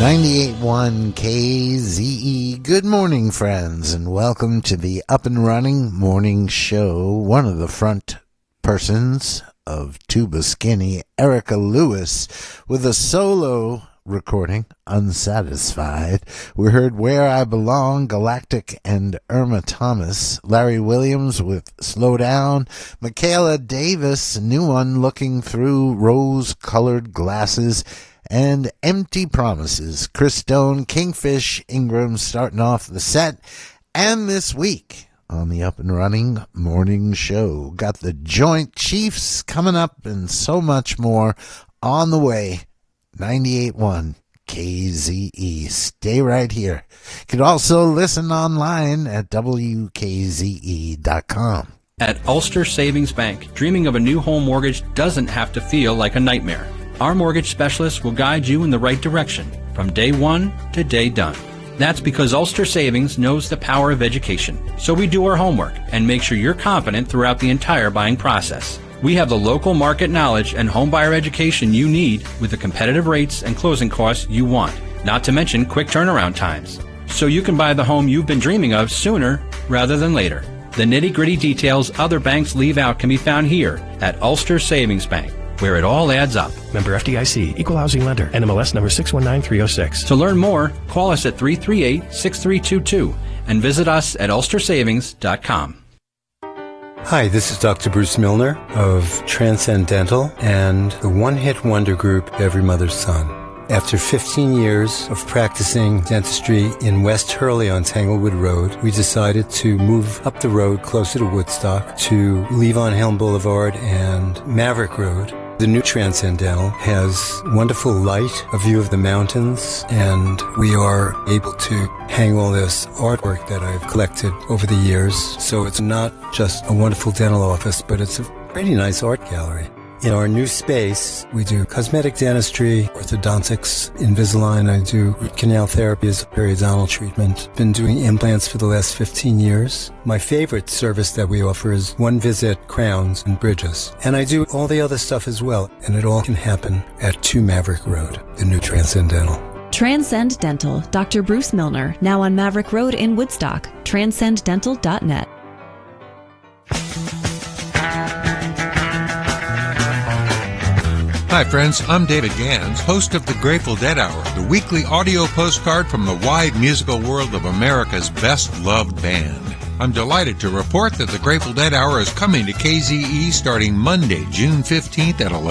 98.1 KZE. Good morning, friends, and welcome to the Up and Running Morning Show. One of the front persons of Tuba Skinny, Erica Lewis, with a solo recording, Unsatisfied. We heard Where I Belong, Galactic and Irma Thomas. Larry Williams with Slow Down. Michaela Davis, new one, Looking Through Rose-Colored Glasses. And Empty Promises. Chris Stone, Kingfish Ingram starting off the set. And this week on the Up and Running Morning Show, got the Joint Chiefs coming up and so much more on the way. 98.1 KZE. Stay right here. You can also listen online at WKZE.com. At Ulster Savings Bank, dreaming of a new home mortgage doesn't have to feel like a nightmare. Our mortgage specialist will guide you in the right direction from day one to day done. That's because Ulster Savings knows the power of education. So we do our homework and make sure you're confident throughout the entire buying process. We have the local market knowledge and homebuyer education you need with the competitive rates and closing costs you want, not to mention quick turnaround times. So you can buy the home you've been dreaming of sooner rather than later. The nitty-gritty details other banks leave out can be found here at Ulster Savings Bank, where it all adds up. Member FDIC, Equal Housing Lender, NMLS number 619306. To learn more, call us at 338-6322 and visit us at ulstersavings.com. Hi, this is Dr. Bruce Milner of Transcendental and the one-hit wonder group Every Mother's Son. After 15 years of practicing dentistry in West Hurley on Tanglewood Road, we decided to move up the road closer to Woodstock to Levon Helm Boulevard and Maverick Road. The new Transcendental has wonderful light, a view of the mountains, and we are able to hang all this artwork that I've collected over the years. So it's not just a wonderful dental office, but it's a pretty nice art gallery. In our new space, we do cosmetic dentistry, orthodontics, Invisalign. I do root canal therapy as a periodontal treatment. Been doing implants for the last 15 years. My favorite service that we offer is one-visit crowns and bridges. And I do all the other stuff as well. And it all can happen at 2 Maverick Road, the new Transcendental. Transcend Dental, Dr. Bruce Milner, now on Maverick Road in Woodstock. TranscendDental.net. Hi friends, I'm David Gans, host of the Grateful Dead Hour, the weekly audio postcard from the wide musical world of America's best-loved band. I'm delighted to report that the Grateful Dead Hour is coming to KZE starting Monday, June 15th at 11.